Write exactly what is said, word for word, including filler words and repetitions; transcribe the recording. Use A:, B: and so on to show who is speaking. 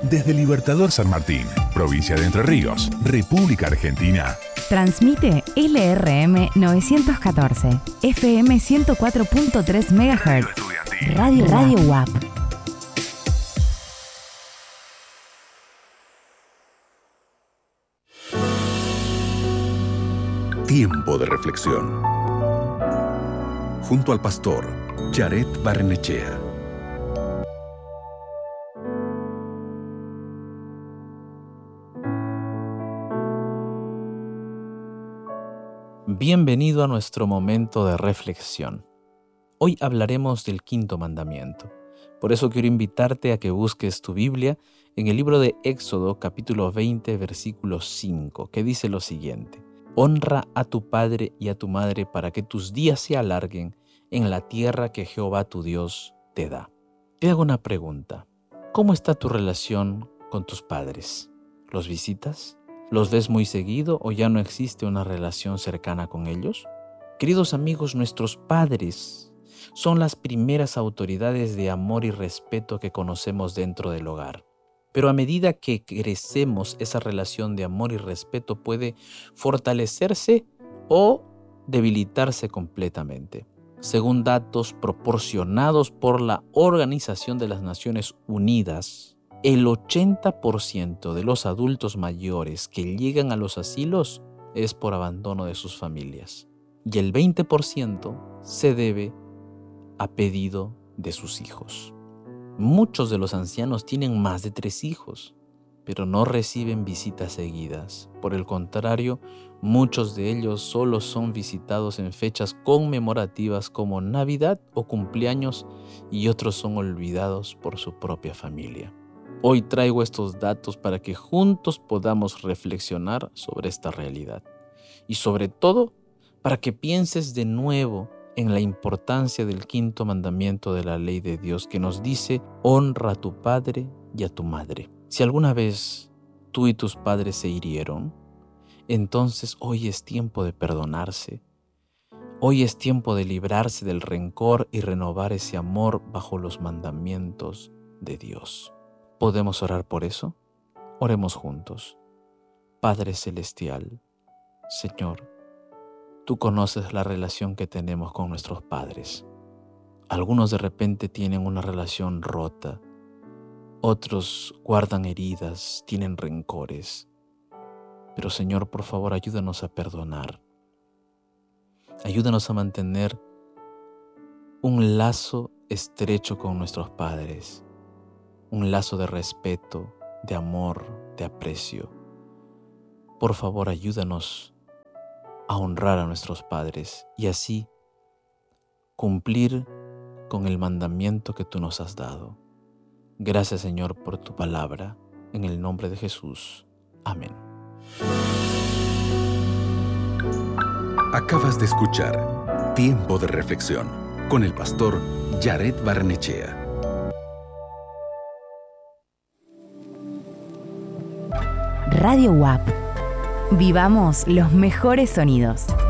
A: Desde Libertador San Martín, provincia de Entre Ríos, República Argentina.
B: Transmite L R M novecientos catorce, F M ciento cuatro punto tres megahertz. Radio Radio U A P.
A: Tiempo de reflexión. Junto al pastor Yaret Barrenechea.
C: Bienvenido a nuestro momento de reflexión. Hoy hablaremos del quinto mandamiento. Por eso quiero invitarte a que busques tu Biblia en el libro de Éxodo, capítulo veinte, versículo cinco, que dice lo siguiente: Honra a tu padre y a tu madre para que tus días se alarguen en la tierra que Jehová tu Dios te da. Te hago una pregunta. ¿Cómo está tu relación con tus padres? ¿Los visitas? ¿Los ves muy seguido o ya no existe una relación cercana con ellos? Queridos amigos, nuestros padres son las primeras autoridades de amor y respeto que conocemos dentro del hogar. Pero a medida que crecemos, esa relación de amor y respeto puede fortalecerse o debilitarse completamente. Según datos proporcionados por la Organización de las Naciones Unidas, el ochenta por ciento de los adultos mayores que llegan a los asilos es por abandono de sus familias y el veinte por ciento se debe a pedido de sus hijos. Muchos de los ancianos tienen más de tres hijos, pero no reciben visitas seguidas. Por el contrario, muchos de ellos solo son visitados en fechas conmemorativas como Navidad o cumpleaños y otros son olvidados por su propia familia. Hoy traigo estos datos para que juntos podamos reflexionar sobre esta realidad y sobre todo para que pienses de nuevo en la importancia del quinto mandamiento de la ley de Dios que nos dice: honra a tu padre y a tu madre. Si alguna vez tú y tus padres se hirieron, entonces hoy es tiempo de perdonarse. Hoy es tiempo de librarse del rencor y renovar ese amor bajo los mandamientos de Dios. ¿Podemos orar por eso? Oremos juntos. Padre Celestial, Señor, tú conoces la relación que tenemos con nuestros padres. Algunos de repente tienen una relación rota, otros guardan heridas, tienen rencores. Pero Señor, por favor, ayúdanos a perdonar. Ayúdanos a mantener un lazo estrecho con nuestros padres. Un lazo de respeto, de amor, de aprecio. Por favor, ayúdanos a honrar a nuestros padres y así cumplir con el mandamiento que tú nos has dado. Gracias, Señor, por tu palabra. En el nombre de Jesús. Amén.
A: Acabas de escuchar Tiempo de Reflexión con el pastor Yaret Barrenechea.
B: Radio U A P. Vivamos los mejores sonidos.